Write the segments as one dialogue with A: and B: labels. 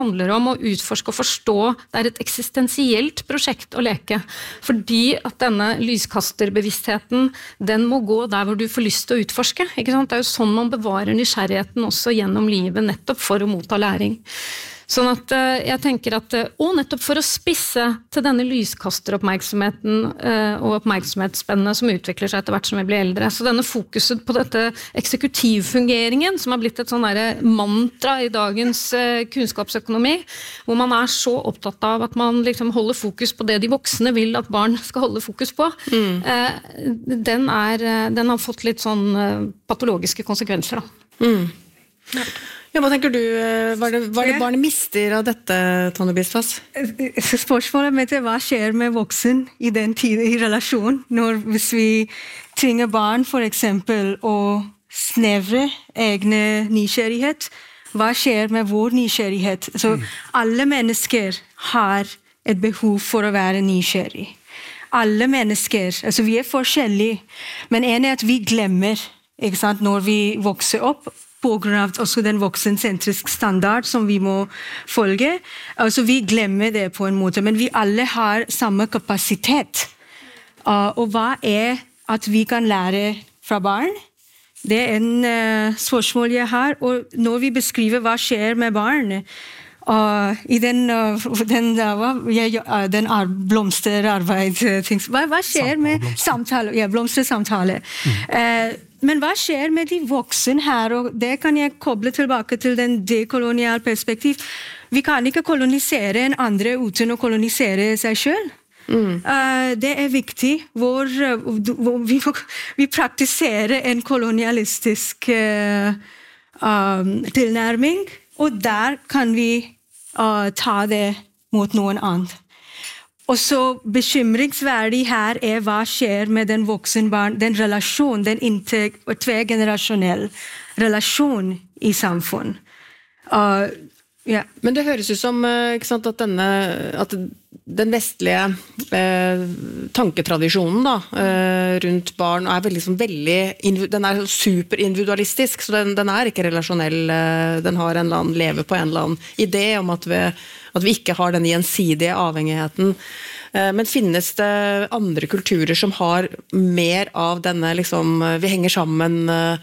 A: handler om å utforske og forstå, det et eksistensielt prosjekt å leke, fordi at denne lyskasterbevisstheten, den må gå der hvor du får lyst til å utforske, ikke sant? Det jo sånn man bevarer nysgjerrigheten også gjennom livet, nettopp for å motta læring. Sånn at jeg tenker at, og nettopp for å spisse til denne lyskasteroppmerksomheten og oppmerksomhetsspennet som utvikler seg etter hvert som vi blir eldre. Så denne fokuset på dette eksekutivfungeringen, som har blitt et sånn der mantra i dagens kunnskapsøkonomi, hvor man så opptatt av at man liksom holder fokus på det de voksne vil at barn skal holde fokus på, den har fått litt sånn patologiske konsekvenser.
B: Ja. Ja, hva tenker du, hva det barnet mister av dette, Tonje Bistad?
C: Spørsmålet mitt hva skjer med voksen i den tiden i relasjon, hvis vi tvinger barn for eksempel å snevre egne nysgjerrighet, hva skjer med vår nysgjerrighet? Så alle mennesker har et behov for å være nysgjerrig. Alle mennesker, altså vi forskjellige, men en at vi glemmer, ikke sant, når vi vokser opp, på grunn av også den voksensentrisk standard som vi må følge. Altså vi glemmer det på en måte, men vi alle har samme kapasitet. Og hva at vi kan lære fra barn? Det en spørsmål jeg har, og når vi beskriver hva skjer med barn, i den blomsterarbeid, hva skjer med samtale? Ja, blomstersamtale. Men hva skjer med de voksne her, og det kan jeg koble tilbake til den dekoloniale perspektiv. Vi kan ikke kolonisere en andre uten å kolonisere seg selv. Det viktig hvor vi praktiserer en kolonialistisk tilnærming, og der kan vi ta det mot noen annet. Og så bekymringsverdig her hva skjer med den voksenbarn, den relasjon, den tvergenerasjonell relasjon i samfunn. Ja.
B: Men det høres ut som ikke sant, at den vestlige tanketradisjonen da, rundt barn den superindividualistisk, så den ikke relasjonell, den har en eller annen, lever på en eller annen idé om at vi ikke har den gjensidige avhengigheten. Men finnes det andre kulturer som har mer av denne liksom, vi henger sammen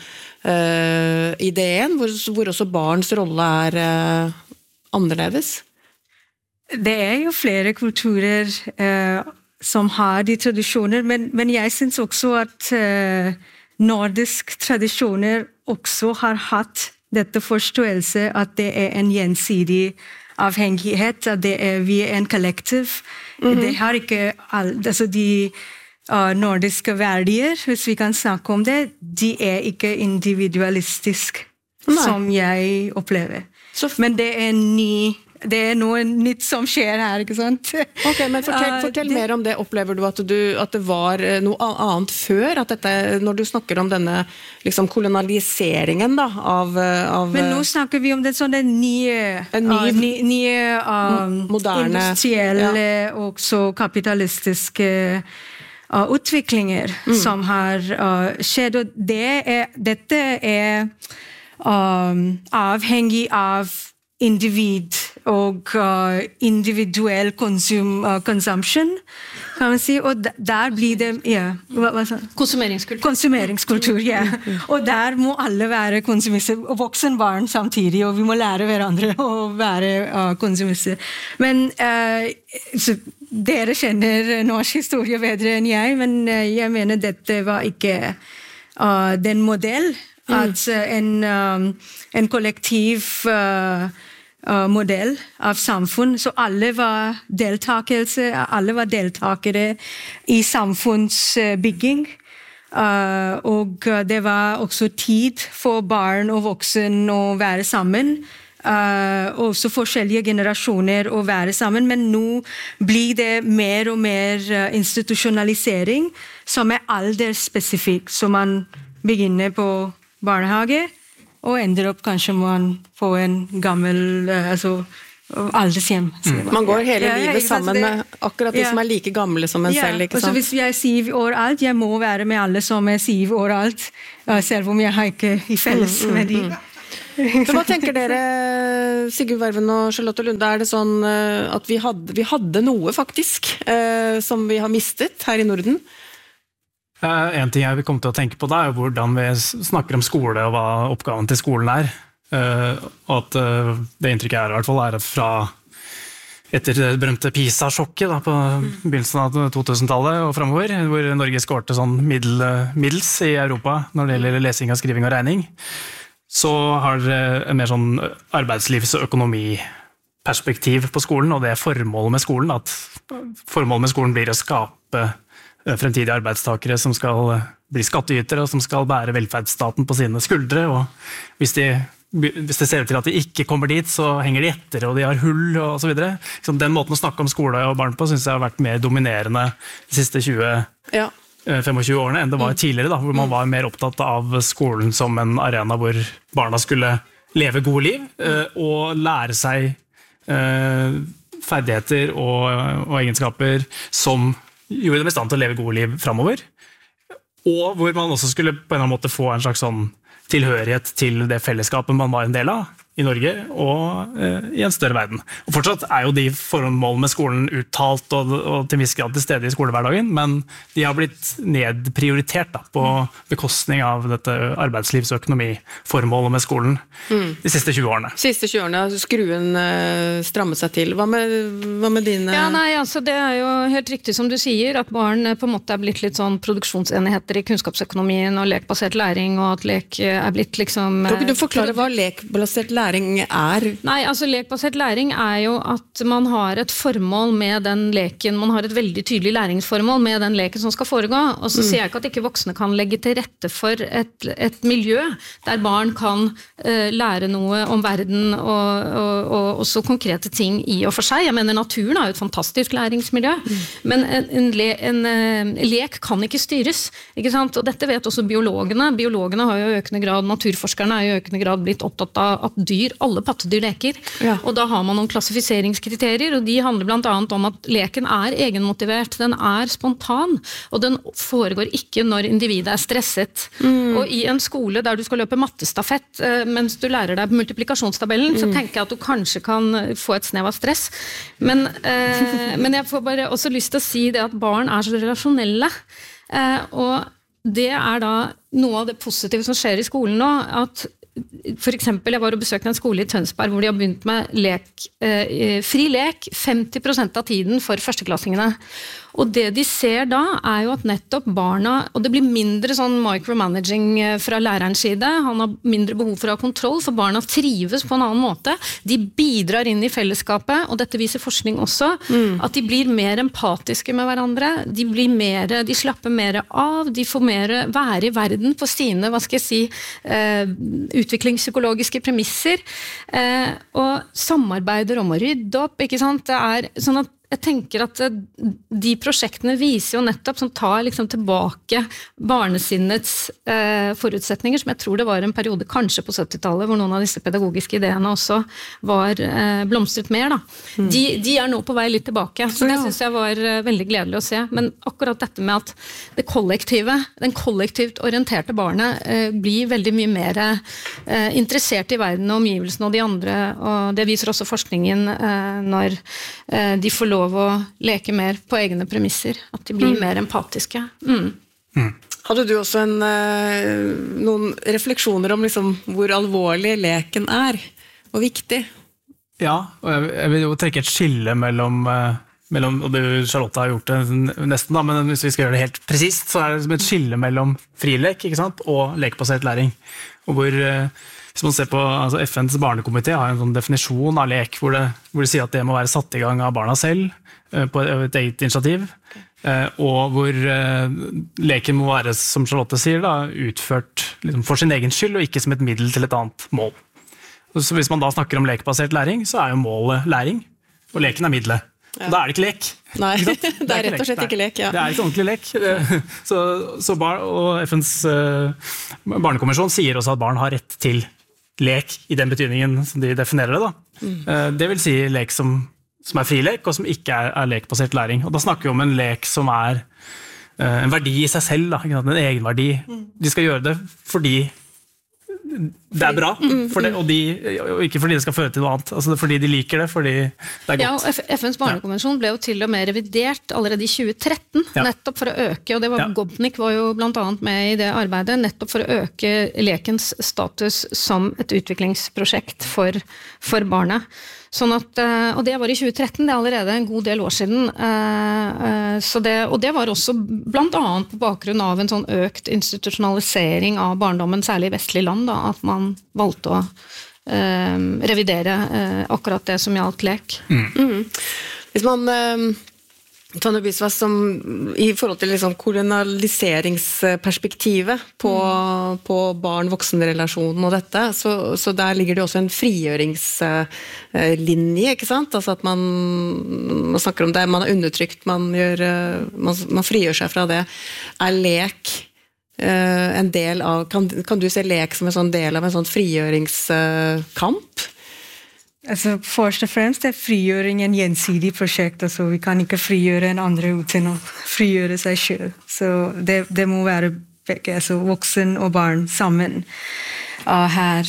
B: ideen, hvor også barns rolle annerledes?
C: Det jo flere kulturer som har de tradisjoner, men jeg synes også at nordisk tradisjoner også har hatt dette forståelse at det en gjensidig avhengighet, at vi en kollektiv. Det har ikke altså de nordiske verdier, hvis vi kan snakke om det, de ikke individualistisk, som jeg opplever. Men det det noe nytt som skjer her, ikke sant?
B: Ok, men fortell mer om det. Opplever du at det var noe annet før? At når du snakker om denne liksom, kolonialiseringen da, av
C: Men nå snakker vi om det sånne nye
B: moderne,
C: industrielle og så kapitalistiske utviklinger som har skjedd. Og dette avhengig av individ og individuell consumption, kan man si, og der blir det,
A: Konsumeringskultur,
C: ja. Og der må alle være konsumister, og voksenbarn samtidig, og vi må lære hverandre å være konsumister. Men dere kjenner norsk historie bedre enn jeg, men jeg mener dette var ikke den modell, at en kollektiv modell av samfunn, så alle var deltakere i samfunnsbygging, og det var også tid for barn og voksen å være sammen, også forskjellige generasjoner å være sammen, men nå blir det mer og mer institusjonalisering som aldersspesifikk, så man begynner på barnehage, og ender opp kanskje man på en gammel aldershjem.
B: Man går hele livet sammen med akkurat de som like gamle som en selv, ikke sant?
C: Og så hvis jeg 7 år alt, jeg må være med alle som 7 år alt, selv om jeg har ikke i felles med de.
B: Så hva tenker dere, Sigurd Verven og Charlotte Lunde, det sånn at vi hadde noe faktisk, som vi har mistet her i Norden?
D: En ting jeg vil komme til å tenke på da, hvordan vi snakker om skole og hva oppgaven til skolen og at det inntrykket i hvert fall fra etter det berømte PISA-sjokket på begynnelsen av 2000-tallet og fremover, hvor Norge skårte sånn middels i Europa når det gjelder lesing, skriving og regning, så har en mer sånn arbeidslivs- og økonomiperspektiv på skolen, og det formålet med skolen, at formålet med skolen blir å skape fremtidige arbeidstakere som skal bli skattytere, og som skal bære velferdsstaten på sine skuldre, og hvis det ser ut til at de ikke kommer dit, så henger de etter, og de har hull, og så videre. Den måten å snakke om skole og barn på, synes jeg har vært mer dominerende de siste 20-25 årene enn det var tidligere, hvor man var mer opptatt av skolen som en arena hvor barna skulle leve gode liv, og lære seg ferdigheter og egenskaper som gjorde dem i stand til å leve gode liv fremover, og hvor man også skulle på en eller annen måte få en slags sånn tilhørighet til det fellesskapet man var en del av i Norge og i en større verden. Og fortsatt jo de formålene med skolen uttalt og til viss grad til stede i skolehverdagen, men de har blitt nedprioritert på bekostning av dette arbeidslivs- og økonomiformålet med skolen de siste 20 årene.
B: Siste 20 årene, skruen strammet seg til. Hva med dine...
A: Ja, nei, altså det jo helt riktig som du sier, at barn på en måte blitt litt sånn produksjonsenheter i kunnskapsøkonomien og lekbasert læring, og at lek blitt liksom...
B: Kan ikke du forklare hva lekbasert læring
A: Nei, altså lekbasert læring jo at man har et formål med den leken, man har et veldig tydelig læringsformål med den leken som skal foregå, og så sier jeg ikke at ikke voksne kan legge til rette for et miljø der barn kan lære noe om verden og også konkrete ting i og for seg. Jeg mener naturen jo et fantastisk læringsmiljø, men en lek kan ikke styres, ikke sant? Og dette vet også biologene. Biologene har jo i økende grad, naturforskerne i økende grad blitt opptatt av at alle pattedyr leker, og da har man noen klassifiseringskriterier, og de handler blant annet om at leken egenmotivert, den spontan, og den foregår ikke når individet stresset. Og i en skole der du skal løpe mattestafett mens du lærer deg multiplikasjonstabellen, så tenker jeg at du kanskje kan få et snev av stress. Men jeg får bare også lyst til å si det at barn så relasjonelle, og det da noe av det positive som skjer i skolen nå, at for eksempel, jeg var og besøkte en skole i Tønsberg hvor de har begynt med fri lek 50% av tiden for førsteklassingene. Og det de ser da jo at nettopp barna, og det blir mindre sånn micromanaging fra lærerens side, han har mindre behov for å ha kontroll, for barna trives på en annen måte, de bidrar inn i fellesskapet, og dette viser forskning også, at de blir mer empatiske med hverandre, de slapper mer av, de får mer være i verden på sine, hva skal jeg si, utviklingspsykologiske premisser, og samarbeider om å rydde opp, ikke sant? Det sånn at jeg tenker at de prosjektene viser jo nettopp som tar liksom tilbake barnesinnets forutsetninger, som jeg tror det var en periode kanskje på 70-tallet, hvor noen av disse pedagogiske ideene også var blomstret mer. Da. De nå på vei litt tilbake, så det synes jeg var veldig gledelig å se. Men akkurat dette med at den kollektivt orienterte barnet blir veldig mye mer interessert i verden og omgivelsene og de andre, og det viser også forskningen når de får lov å leke mer på egne premisser, at de blir mer empatiske.
B: Hadde du også noen refleksjoner om liksom hvor alvorlig leken og viktig?
D: Ja, og jeg vil jo trekke et skille mellom og det Charlotte har gjort det nesten da, men hvis vi skal gjøre det helt presist, så det som et skille mellom frilek, ikke sant, og lekbasert læring. Og hvor hvis man ser på FNs barnekomité har en sånn definisjon av lek, hvor det sier at det må være satt i gang av barna selv, på et eget initiativ, og hvor leken må være, som Charlotte sier, da, utført liksom, for sin egen skyld, og ikke som et middel til et annet mål. Så hvis man da snakker om lekbasert læring, så jo målet læring, og leken middelet. Ja. Da det ikke lek.
B: Nei, det rett og slett ikke lek. Ja.
D: Det ikke ordentlig lek. Så og FNs barnekonvensjon sier også at barn har rett til lek i den betydningen som de definerer det. Da. Det vil si lek som frilek, og som ikke lekbasert læring. Og da snakker vi om en lek som en verdi i seg selv, da, en egenverdi. De skal gjøre det fordi det bra, for det, og ikke fordi det skal føre til noe annet, altså fordi de liker det, fordi det godt.
A: Ja, og FNs barnekonvensjon ble jo til og med revidert allerede i 2013, nettopp for å øke, og det var Gobnik var jo blant annet med i det arbeidet, nettopp for å øke lekens status som et utviklingsprosjekt for barnet. Sånn at, og det var i 2013, det allerede en god del år siden, og det var også blant annet på bakgrunn av en sånn økt institusjonalisering av barndommen, særlig i vestlige land, da, at man valgte å revidere akkurat det som gjaldt lek.
B: Hvis man Tanja Biswas, som i forhold til liksom kolonialiseringsperspektivet på barn-voksen-relasjonen og dette, så der ligger det også en frigjøringslinje, ikke sant? Altså at man snakker om det, man er undertrykt, man frigjør seg fra det. Er lek en del av, kan du se lek som en sånn del av en sånn frigjøringskamp?
C: Altså, først og fremst frigjøring en gjensidig prosjekt, altså vi kan ikke frigjøre en andre uten å frigjøre seg selv. Så det må være begge, altså voksen og barn sammen her.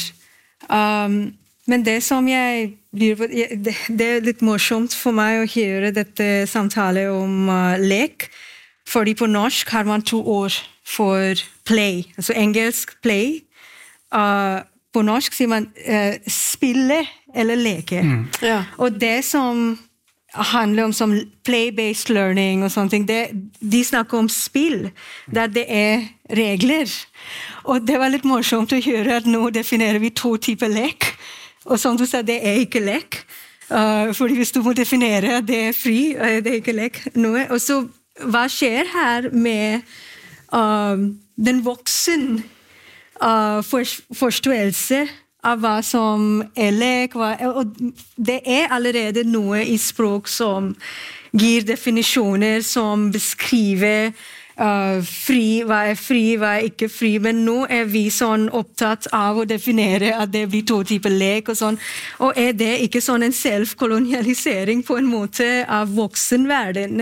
C: Men det som jeg blir på, det litt morsomt for meg å høre dette samtale om lek, fordi på norsk har man 2 ord for play, altså engelsk play, på norsk sier man spille eller leke. Og det som handler om som play-based learning og sånne ting, de snakker om spill, der det regler. Og det var litt morsomt å høre at nå definerer vi 2 typer lek, og som du sa, det ikke lek. Fordi hvis du må definere, det fri, det ikke lek. Og så, hva skjer her med den voksen forståelse av hva som lek, og det allerede noe i språk som gir definisjoner som beskriver fri, hva fri, hva ikke fri, men nå vi sånn opptatt av å definere at det blir 2 typer lek og sånn, og det ikke sånn en selvkolonialisering på en måte av voksenverden?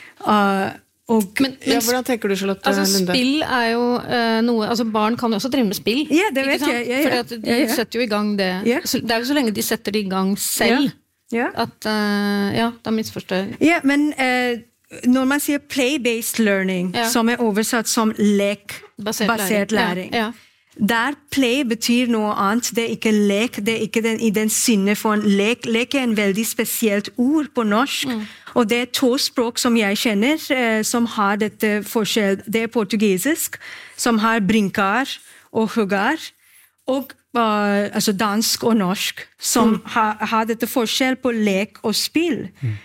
B: Men hvordan tenker du, Charlotte Lunde?
A: Spill jo noe, altså barn kan jo også drive med spill.
C: Ja, det vet jeg.
A: Fordi at de setter jo i gang det. Det jo så lenge de setter det i gang selv, at da misforstår.
C: Ja, men når man sier play-based learning, som oversatt som lek-basert læring, der play betyr noe annet, det ikke lek, det ikke i den sinne for en lek. Lek en veldig spesielt ord på norsk, og det 2 språk som jeg kjenner, som har dette forskjell. Det portugisisk, som har brinkar og huggar, og altså dansk og norsk, som har dette forskjell på lek og spill.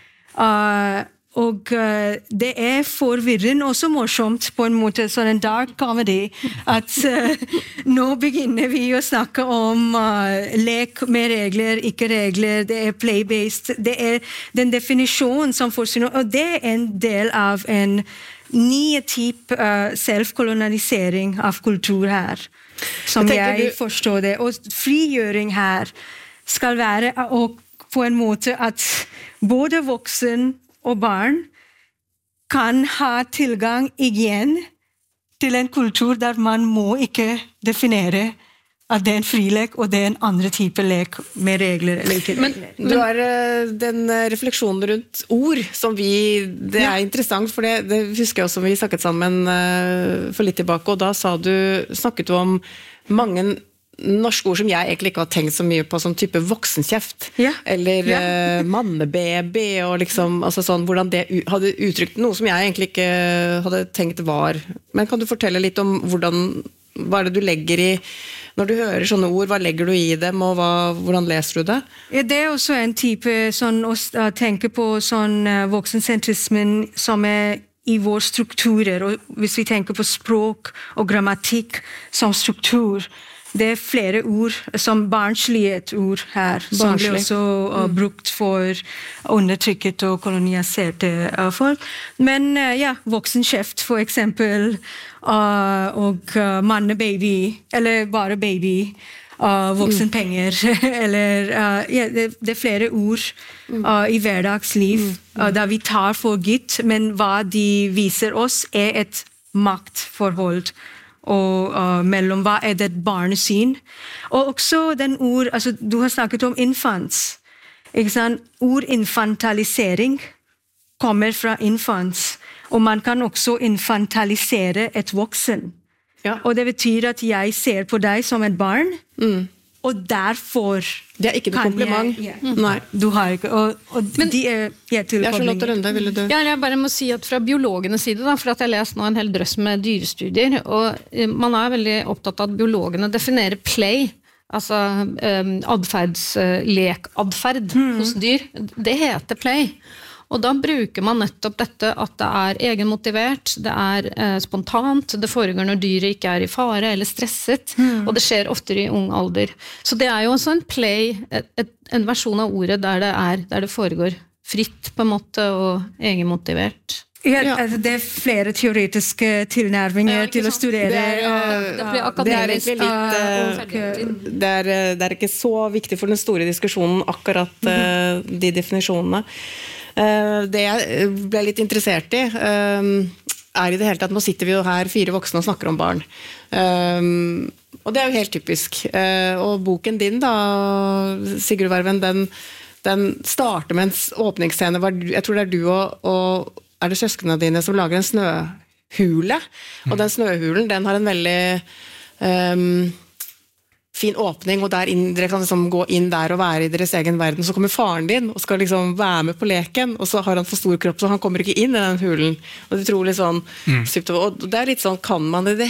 C: Og det forvirrende og så morsomt på en måte, sånn en dark comedy, at nå begynner vi å snakke om lek med regler, ikke regler, det play-based, det den definisjonen som får og det en del av en ny type selvkolonialisering av kultur her, som jeg forstår det. Og frigjøring her skal være og på en måte at både voksen og barn kan ha tilgang igjen til en kultur der man må ikke definere at det en frilek og det en andre type lek med regler eller ikke regler.
B: Men du har den refleksjonen rundt ord som det interessant, for det husker jeg også vi snakket sammen for litt tilbake, og da snakket du om mange norske ord som jeg egentlig ikke har tenkt så mye på, som type voksenkjeft, eller mannebaby, og liksom, altså sånn, hvordan det hadde uttrykt noe som jeg egentlig ikke hadde tenkt var. Men kan du fortelle litt om hva det du legger i, når du hører sånne ord, hva legger du i dem, og hvordan leser du det?
C: Ja, det også en type sånn, å tenke på sånn voksensentrismen som i våre strukturer, og hvis vi tenker på språk og grammatikk som struktur, det flere ord, som barnslige ord her, som blir også brukt for undertrykket og kolonialiserte folk. Men voksenkjeft for eksempel, og mannebaby, eller bare baby, voksenpenger, eller det flere ord i hverdagsliv, da vi tar for gitt, men hva de viser oss et maktforhold og mellom hva det et barnesyn. Og også den ord, altså du har snakket om infants. Ikke sant? Ord infantalisering kommer fra infants, og man kan også infantalisere et voksen.
B: Ja.
C: Og det betyr at jeg ser på deg som et barn, og derfor
B: Det er ikke noe kompliment. Nei.
C: Du har ikke, og de
B: Charlotte Lunde, ville du?
A: Ja, jeg bare må si at fra biologenes side, da, for at jeg har lest nå en hel drøss med dyrestudier, og man er veldig opptatt av at biologene definerer play, altså lekadferd hos dyr. Det heter play. Og da bruker man nettopp dette at det er egenmotivert, det er spontant, det foregår når dyret ikke er i fare eller stresset, og det skjer oftere i ung alder. Så det er jo også en play, en versjon av ordet der det foregår fritt på en måte og egenmotivert.
C: Ja, altså det er flere teoretiske tilnærminger til å studere.
B: Det er ikke så viktig for den store diskusjonen akkurat de definisjonene. Det jeg ble litt interessert i i det hele tatt, nå sitter vi jo her 4 voksne og snakker om barn, og det er jo helt typisk, og boken din da, Sigrun Verven, den starter med en åpningsscene, jeg tror det er du og er det søskene dine som lager en snøhule, og den snøhulen den har en veldig fin åpning, og dere kan liksom gå inn der og være i deres egen verden, så kommer faren din og skal liksom være med på leken, og så har han for stor kropp, så han kommer ikke inn i den hulen, og det tror litt sånn og det er litt sånn, kan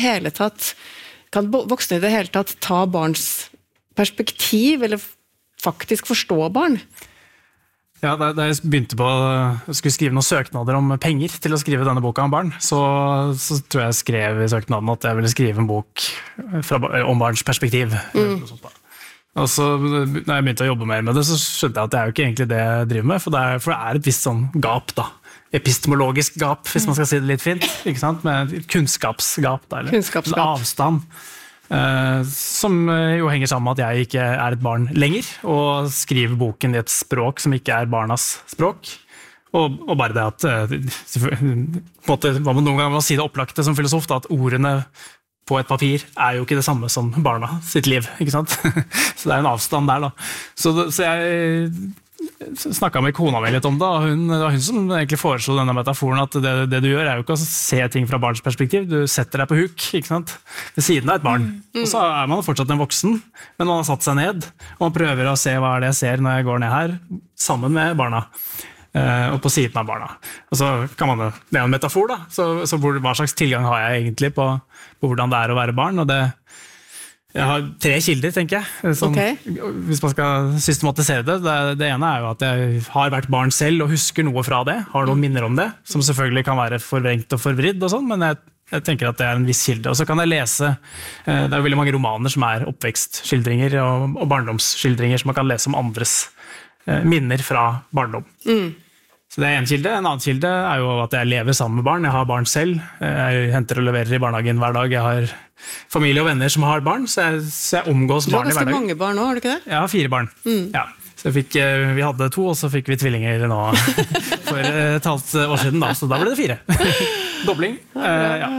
B: voksne i det hele tatt ta barns perspektiv, eller faktisk forstå barn?
D: Ja, da jeg begynte på å skulle skrive noen søknader om penger til å skrive denne boka om barn, så tror jeg skrev i søknaden at jeg ville skrive en bok om barns perspektiv. Og så når jeg begynte å jobbe mer med det, så skjønte jeg at det er jo ikke egentlig det jeg driver med, for det er et visst sånn gap da. Epistemologisk gap, hvis man skal si det litt fint, ikke sant? Med kunnskapsgap da, eller avstand. Som jo henger sammen med at jeg ikke er et barn lenger, og skriver boken i et språk som ikke er barnas språk. Og bare det at, på en måte, hva man noen ganger må si det opplagte som filosof, da, at ordene på et papir er jo ikke det samme som barna sitt liv, ikke sant? Så det er en avstand der da. Så jeg snakket med kona mi litt om det, og det var hun som egentlig foreslo denne metaforen, at det du gjør er jo ikke å se ting fra barns perspektiv, du setter deg på huk, ikke sant? Ved siden av et barn. Og så er man fortsatt en voksen, men man har satt seg ned, og man prøver å se hva er det jeg ser når jeg går ned her, sammen med barna, og på siden av barna. Og så kan man, det er en metafor da, så hva slags tilgang har jeg egentlig på hvordan det er å være barn, og jeg har 3 kilder, tenker jeg, hvis man skal systematisere det. Det ene er jo at jeg har vært barn selv og husker noe fra det, har noen minner om det, som selvfølgelig kan være forvrengt og forvridd og sånn, men jeg tenker at det er en viss kilde. Og så kan jeg lese, det er jo veldig mange romaner som er oppvekstskildringer og barndomsskildringer som man kan lese om andres minner fra barndom. Så det er en kilde. En annen kilde er jo at jeg lever sammen med barn. Jeg har barn selv. Jeg henter og leverer i barnehagen hver dag. Jeg har familie og venner som har barn, så jeg omgås barn i hverdagen.
B: Du har ganske mange barn nå, har du ikke det?
D: Jeg har 4 barn. Ja. Så vi hadde 2, og så fikk vi tvillinger nå for et halvt år siden, da, så da ble det 4. Dobling. Ja.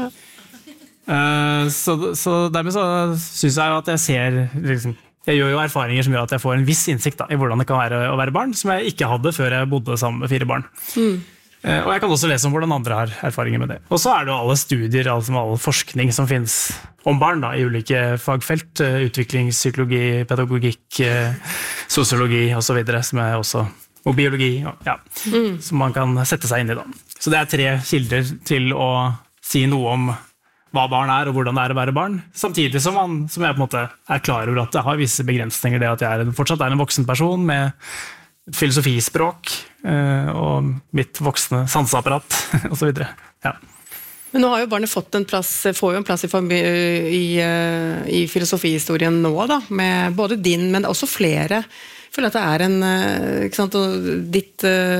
D: Så dermed så synes jeg jo at jeg ser liksom, jeg gjør jo erfaringer som gjør at jeg får en viss innsikt da, i hvordan det kan være å være barn, som jeg ikke hadde før jeg bodde sammen med 4 barn. Og jeg kan også lese om hvordan andre har erfaringer med det. Og så er det jo alle studier, all forskning som finnes om barn da, i ulike fagfelt, utviklingspsykologi, pedagogikk, sosiologi og så videre, som er også, og biologi, ja, som man kan sette seg inn i da. Så det er 3 kilder til å si noe om hva barn er og hvordan det er å være barn, samtidig som jeg på en måte er klar over at jeg har visse begrensninger, det at jeg fortsatt er en voksen person med filosofispråk og mitt voksne sanseapparat og så videre. Ja.
B: Men nå har jo barnet får jo en plass i filosofihistorien nå da, med både din, men også flere. Jeg føler at det er ikke sant, ditt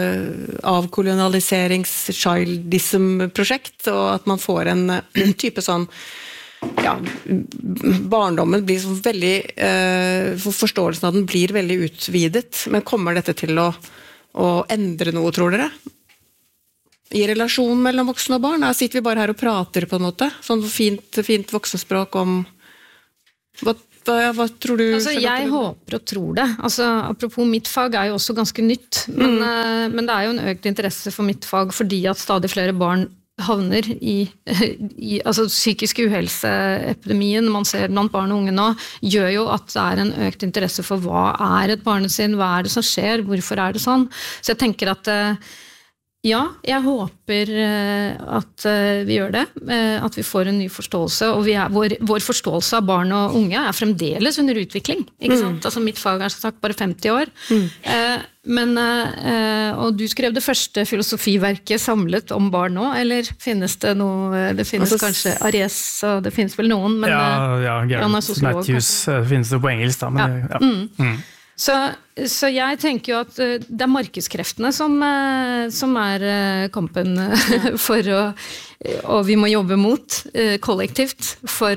B: avkolonialiserings-childism-prosjekt, og at man får en type sånn, ja, barndommen blir så veldig, forståelsen av den blir veldig utvidet, men kommer dette til å endre noe, tror dere? i relasjon mellom voksne og barn? Her sitter vi bare her og prater på en måte, sånn fint voksenspråk om hva tror du?
A: Altså, jeg håper og tror det. Altså, apropos mitt fag er jo også ganske nytt, men det er jo en økt interesse for mitt fag fordi at stadig flere barn havner i altså psykisk uhelseepidemien man ser blant barn og unge nå, gjør jo at det er en økt interesse for hva er et barnesinn, hva er det som skjer, hvorfor er det sånn? Så jeg tenker at ja, jeg håper at vi gjør det, at vi får en ny forståelse, og vår forståelse av barn og unge er fremdeles under utvikling, ikke sant? Altså mitt fag er som sagt bare 50 år, og du skrev det første filosofiverket samlet om barn nå, eller finnes det noe, det finnes kanskje Aries, så det finnes vel noen, men
D: Gareth Matthews finnes det på engelsk da, men
A: Så jeg tenker jo at det er markedskreftene som er kampen for og vi må jobbe mot kollektivt for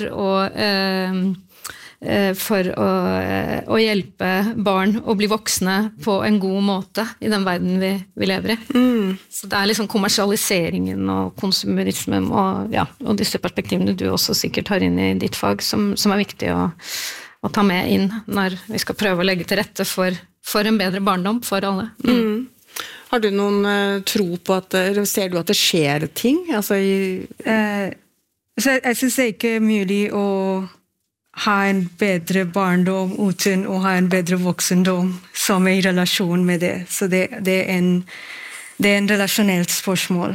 A: å hjelpe barn å bli voksne på en god måte i den verden vi lever i. Så det er liksom kommersialiseringen og konsumerismen og disse perspektivene du også sikkert har inn i ditt fag som er viktig å ta med inn når vi skal prøve å legge til rette for en bedre barndom for alle.
B: Har du noen tro på ser du at det skjer ting? Altså
C: så jeg synes det ikke er mulig å ha en bedre barndom uten å ha en bedre voksendom som er i relasjon med det. Så det er en relasjonelt spørsmål.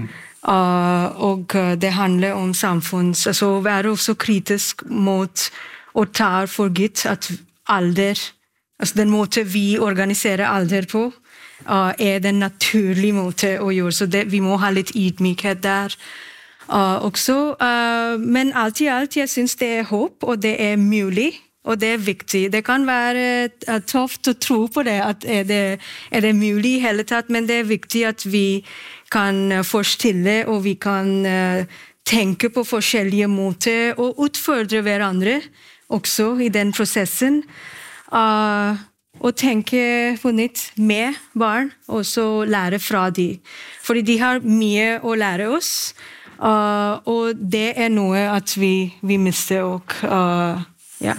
C: Og det handler om samfunns, altså være også kritisk mot og tar for gitt at alder, altså den måte vi organiserer alder på, er den naturlige måte å gjøre, så vi må ha litt ydmykhet der. Også, men alt i alt, jeg synes det er håp, og det er mulig, og det er viktig. Det kan være tøft å tro på det, at er det mulig i hele tatt, men det er viktig at vi kan forstille, og vi kan tenke på forskjellige måter, og utfordre hverandre, også i den prosessen, og tenke på nytt med barn, og så lære fra de. Fordi de har mye å lære oss, og det er noe at vi mister, og ja.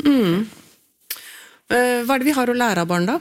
B: Hva er det vi har å lære av barn da?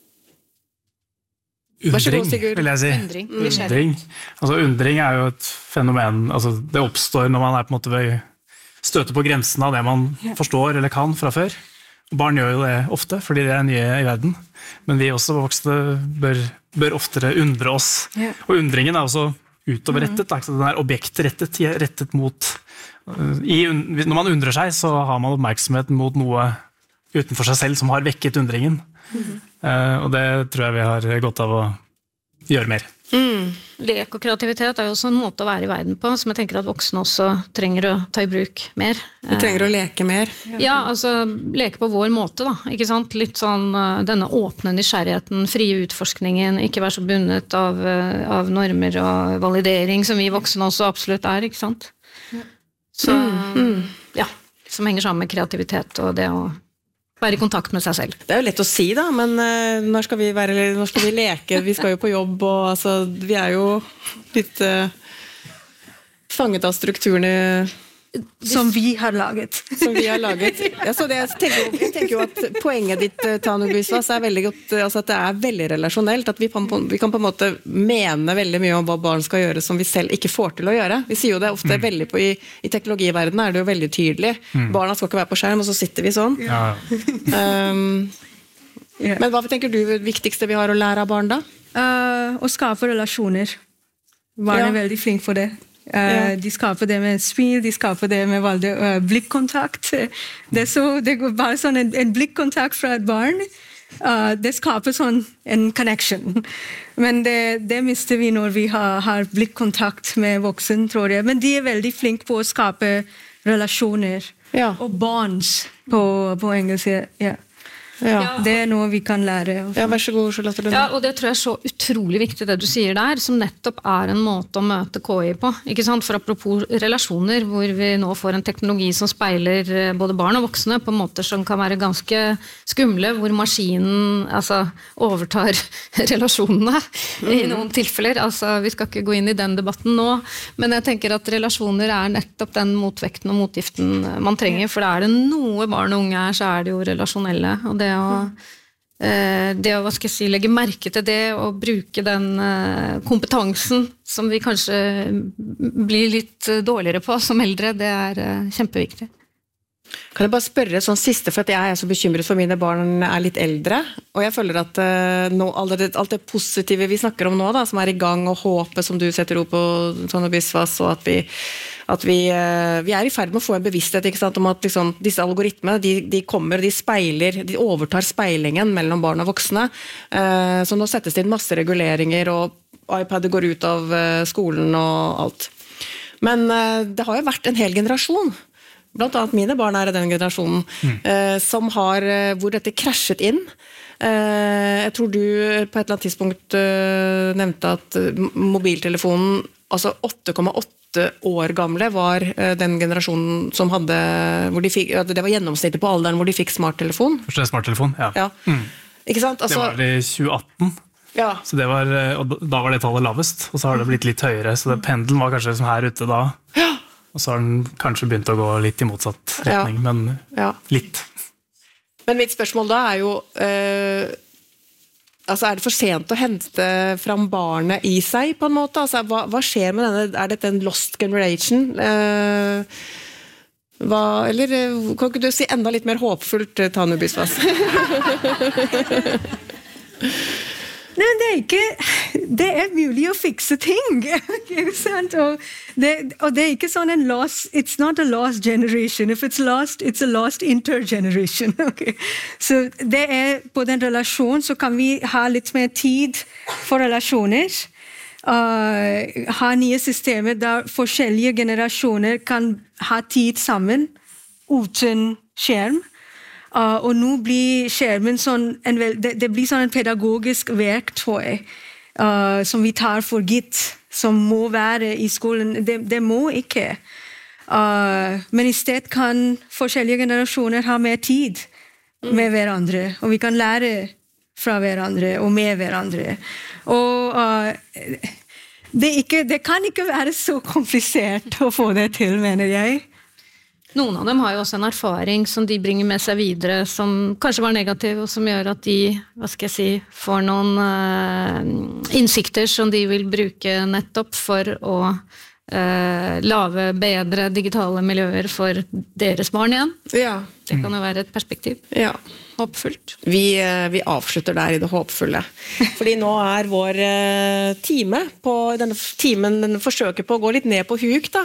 D: Undring, vil jeg si. Undring. Altså, undring er jo et fenomen, altså, det oppstår når man er på en måte ved støter på grensen av det man forstår eller kan fra før. Barn gjør jo det ofte, fordi det er nye i verden. Men vi også voksne bør oftere undre oss. Og undringen er også utoverrettet, den er objektrettet mot... Når man undrer seg, så har man oppmerksomheten mot noe utenfor seg selv som har vekket undringen. Og det tror jeg vi har godt av å gjøre mer.
A: Lek og kreativitet er jo også en måte å være i verden på, som jeg tenker at voksne også trenger å ta i bruk mer.
B: Vi trenger å leke mer.
A: Ja, altså leke på vår måte da, ikke sant? Litt sånn denne åpne nysgjerrigheten, frie utforskningen, ikke være så bundet av normer og validering, som vi voksne også absolutt er, ikke sant? Så, ja, som henger sammen med kreativitet og det å være i kontakt med seg selv.
B: Det er jo lett å si da, men når skal vi leke? Vi skal jo på jobb, og altså, vi er jo litt fanget av strukturene
C: som vi har laget.
B: Ja, så jeg tenker jo at poenget ditt, Tanu Bysvass, er veldig godt, altså at det er veldig relasjonelt, at vi kan på en måte mene veldig mye om hva barn skal gjøre som vi selv ikke får til å gjøre. Vi sier jo det ofte veldig på, i teknologiverdenen er det jo veldig tydelig. Barna skal ikke være på skjerm, og så sitter vi sånn. Men hva tenker du er det viktigste vi har å lære av barn da?
C: Å skape relasjoner. Barn er veldig flink for det. De skaper det med smil, de skaper det med blikkontakt. Det går bare sånn en blikkontakt fra et barn. Det skaper sånn en connection. Men det mister vi når vi har blikkontakt med voksen, tror jeg. Men de er veldig flinke på å skape relasjoner. Og bonds på engelsk.
B: Ja.
C: Det noe vi kan lære.
B: Ja, vær så god, Charlotte Lunde.
A: Ja, og det tror jeg er så utrolig viktig det du sier der, som nettopp er en måte å møte KI på. Ikke sant? For apropos relasjoner, hvor vi nå får en teknologi som speiler både barn og voksne på måter som kan være ganske skumle, hvor maskinen overtar relasjonene i noen tilfeller. Vi skal ikke gå inn i den debatten nå, men jeg tenker at relasjoner er nettopp den motvekten og motgiften man trenger, for er det noe barn og unge er, så er det jo relasjonelle, og det å hva skal jeg si, legge merke til det og bruke den kompetansen som vi kanskje blir litt dårligere på som eldre, det er kjempeviktig.
B: Kan jeg bare spørre sånn siste, for at jeg er så bekymret for mine barn er litt eldre, og jeg føler at alt det positive vi snakker om nå, da, som er i gang, og håpet som du setter ord på, Tonje Biswas, og at vi er i ferd med å få en bevissthet, ikke sant, om at liksom, disse algoritmene, de kommer, de overtar speilingen mellom barn og voksne, så nå settes det inn masse reguleringer, og iPad går ut av skolen og alt. Men det har jo vært en hel generasjon, blant annet mine barn er i den generasjonen, hvor dette krasjet inn. Jeg tror du på et eller annet tidspunkt nevnte at mobiltelefonen, 8,8 år gamle var den generasjonen som hadde, det var gjennomsnittet på alderen hvor de fikk smarttelefon.
D: Første smarttelefon, ja.
B: Ikke sant?
D: Det var i 2018. Ja. Så og da var det tallet lavest, og så har det blitt litt høyere, så pendelen var kanskje som her ute da. Ja. Og så har den kanskje begynt å gå litt i motsatt retning, men litt. Men mitt spørsmål da er jo, er det for sent å hente fram barnet i seg på en måte? Hva skjer med denne, er dette en lost generation? Eller kan ikke du si enda litt mer håpfullt, Tonje Biswas?
C: Nei, det er mulig å fikse ting, ikke sant? Og det er ikke sånn en lost, it's not a lost generation. If it's lost, it's a lost intergeneration. Okay? Så det er på den relasjonen, så kan vi ha litt mer tid for relasjoner. Ha nye systemer der forskjellige generasjoner kan ha tid sammen uten skjerm. Og nå blir skjermen det blir sånn en pedagogisk verktøy som vi tar for gitt, som må være i skolen. Det må ikke. Men i stedet kan forskjellige generasjoner ha mer tid med hverandre, og vi kan lære fra hverandre og med hverandre. Og det kan ikke være så komplisert å få det til, mener jeg.
A: Noen av dem har jo også en erfaring som de bringer med seg videre, som kanskje var negativ, og som gjør at de, får noen innsikter som de vil bruke nettopp for å lage bedre digitale miljøer for deres barn igjen. Ja. Det kan jo være et perspektiv. Ja. Håpfullt.
B: Vi avslutter der i det håpfulle. Fordi nå er vår time på denne timen, den forsøker på å gå litt ned på huk da.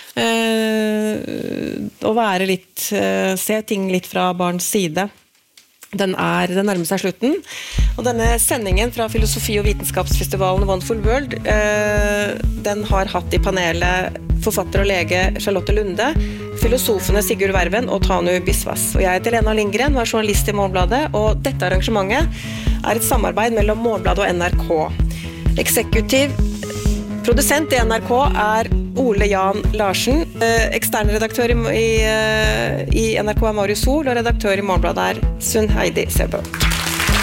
B: Og være litt, se ting litt fra barns side. Den nærmer seg slutten. Og denne sendingen fra Filosofi- og vitenskapsfestivalen Wonderful World, den har hatt i panelet forfatter og lege Charlotte Lunde, filosofene Sigurd Verven og Tonje Biswas. Og jeg heter Lena Lindgren, var journalist i Morgenbladet, og dette arrangementet er et samarbeid mellom Morgenbladet og NRK. Eksekutiv produsent i NRK er Ole Jan Larsen, ekstern redaktør i NRK er Marius Sol, og redaktør i Morgenbladet er Sunn Heidi Sebø.